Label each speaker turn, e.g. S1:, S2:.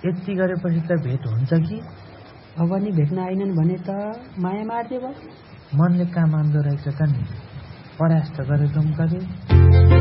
S1: यति गरेपछि त भेट हुन्छ कि?
S2: अब नि भेट्न आइनन् भने त माया मार्दै भयो।
S1: मनले कहाँ मान्दो रहेछ त नि, परास्त गरेर गरे।